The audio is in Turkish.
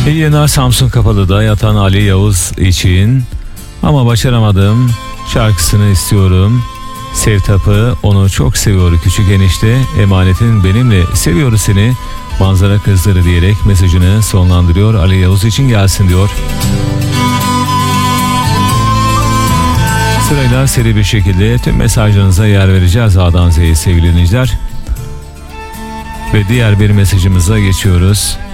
İyi yayınlar. Samsun Kapalı'da yatan Ali Yavuz için Ama Başaramadım şarkısını istiyorum. Sevtap'ı onu çok seviyor küçük enişte, emanetin benimle, seviyoruz seni manzara kızları diyerek mesajını sonlandırıyor. Ali Yavuz için gelsin diyor. Sırayla seri bir şekilde tüm mesajlarınıza yer vereceğiz A'dan Z'ye sevgili dinleyiciler. Ve diğer bir mesajımıza geçiyoruz.